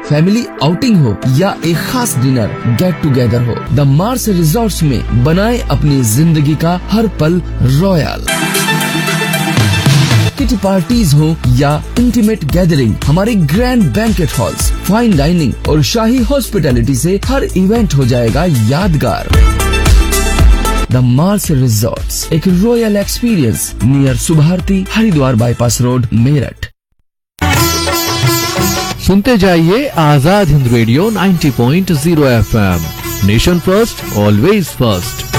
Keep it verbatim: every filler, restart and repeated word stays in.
Family outing हो या एक खास डिनर गेट टुगेदर हो, द मार्स रिजॉर्ट्स में बनाए अपनी जिंदगी का हर पल रॉयल। किटी पार्टीज हो या इंटीमेट गैदरिंग, हमारे grand banquet halls, fine dining और शाही हॉस्पिटैलिटी से हर इवेंट हो जाएगा यादगार। द मार्स रिजॉर्ट्स, एक royal experience near Subharti, Haridwar bypass road, Meerut. सुनते जाइए आजाद हिंद रेडियो नब्बे पॉइंट शून्य F M, nation first always first.